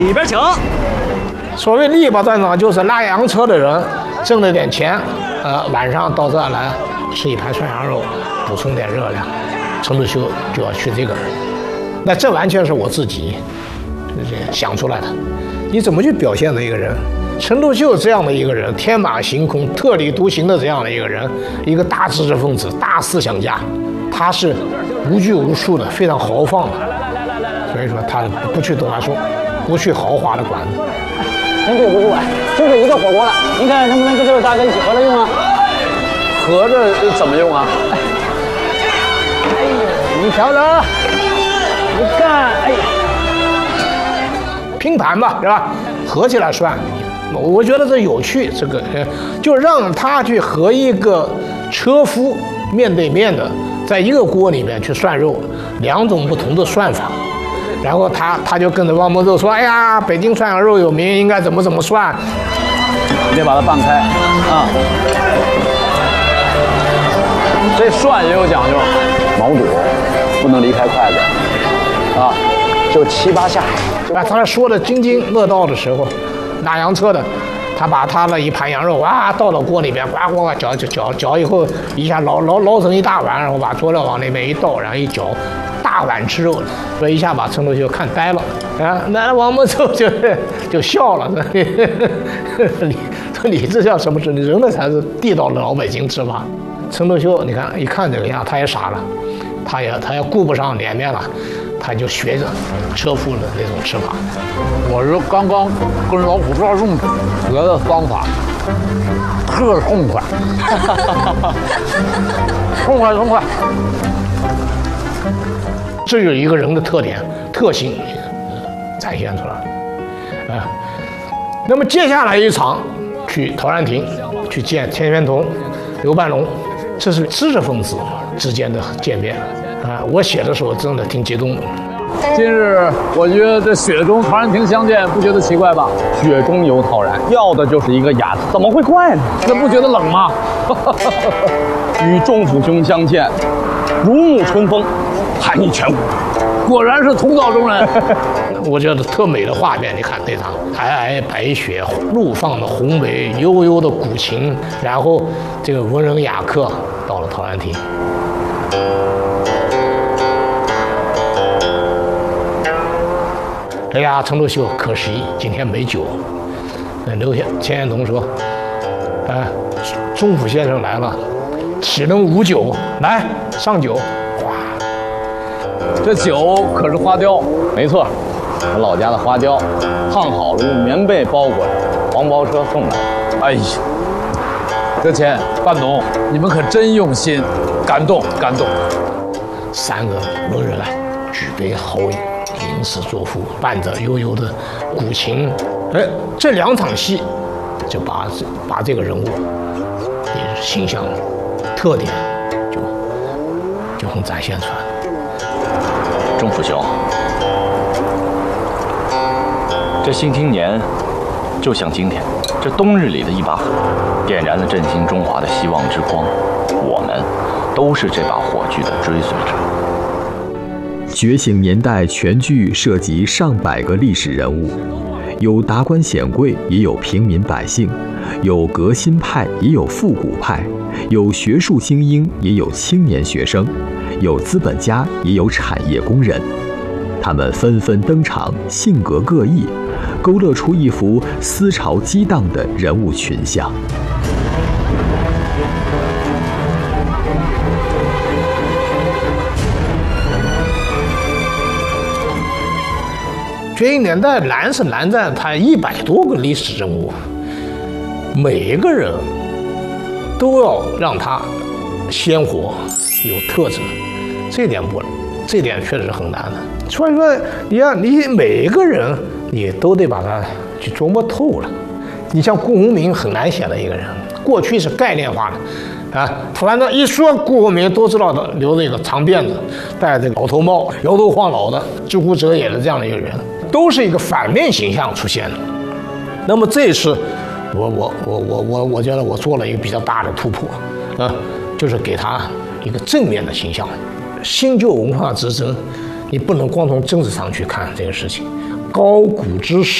里边请。 所谓力拔战场，就是拉洋车的人挣了点钱，晚上到这儿来吃一盘涮羊肉，补充点热量。陈独秀就要去这个，那这完全是我自己想出来的。你怎么去表现的一个人？陈独秀这样的一个人，天马行空、特立独行的这样的一个人，一个大知识分子、大思想家，他是无拘无束的，非常豪放的。所以说他不去东华松，不去豪华的馆子。 真对不住啊，就这一个火锅了，您看能不能跟这位大哥一起合着用啊？ 合着怎么用啊？ 哎呀，你瞧着，你看，哎呀， 拼盘吧，是吧？合起来算，我觉得这有趣。这个就让他去和一个车夫面对面的，在一个锅里面去涮肉，两种不同的涮法。然后他就跟着汪孟寿说：“哎呀，北京涮羊肉有名，应该怎么涮。” 你得把它拌开啊。这涮也有讲究，毛肚不能离开筷子啊，就7、8下。 他说的津津乐道的时候，拉洋车的，他把他的一盘羊肉倒到锅里面，呱呱搅以后，一下捞成一大碗，然后把佐料往那边一倒，然后一搅。大碗吃肉，所以一下把陈独秀看呆了啊！那王孟寿就笑了，你这叫什么吃？你人的才是地道的老北京吃法。陈独秀，你看一看这个样，他也傻了，他也顾不上脸面了，他就学着车夫的那种吃法。 我是刚刚跟老虎抓粽子学的方法，特痛快，痛快。 这就是一个人的特点、特性展现出来啊。那么接下来一场去陶然亭去见钱玄同、刘半龙，这是知识分子之间的见面啊。我写的时候真的挺激动的。 今日我觉得这雪中陶然亭相见，不觉得奇怪吧？ 雪中有陶然，要的就是一个雅字，怎么会怪呢？ 那不觉得冷吗？ 与仲甫兄相见，如沐春风。寒意全无， 果然是同道中人。 我觉得特美的画面，你看那场皑皑白雪，怒放的宏伟，悠悠的古琴，然后这个文人雅客到了陶然亭。哎呀，陈独秀可惜今天没酒。钱玄同说：“仲甫先生来了，岂能无酒？来上酒。” 这酒可是花雕， 没错，我老家的花雕，烫好了用棉被包裹着，黄包车送来。 哎呀，德谦、半农，你们可真用心，感动。 三个文人举杯好饮，吟诗作赋，伴着悠悠的古琴，这两场戏就把这个人物也形象特点就很展现出来。 仲甫兄，这新青年就像今天这冬日里的一把火，点燃了振兴中华的希望之光。我们都是这把火炬的追随者。 觉醒年代全剧涉及上百个历史人物，有达官显贵，也有平民百姓，有革新派，也有复古派，有学术精英，也有青年学生。有资本家，也有产业工人，他们纷纷登场，性格各异，勾勒出一幅思潮激荡的人物群像。 觉醒年代难是难在它100多个历史人物，每一个人都要让他鲜活有特质。这点确实是很难的。所以说，你每一个人，你都得把他去琢磨透了。你像顾鸿铭很难写的一个人，过去是概念化的，反正一说顾鸿铭都知道的，留着一个长辫子，戴这个老头帽，摇头晃脑的，知乎者也的这样的一个人，都是一个反面形象出现的。那么这一次，我觉得我做了一个比较大的突破，就是给他一个正面的形象。新旧文化之争，你不能光从政治上去看这个事情， 高古之史。